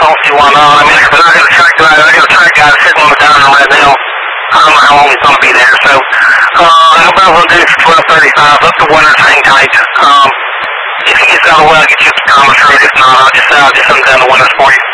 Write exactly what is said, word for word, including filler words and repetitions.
don't see why not. I mean, but I got a track guy, I got a track guy sitting on the diner right now. I don't know how long he's going to be there. So, uh, I'm about to do twelve thirty-five up to Winters, hang tight. Um, if he gets out of the way, I'll get you the Thomas Road. If not, I'll just, I'll just send down the Winters for you.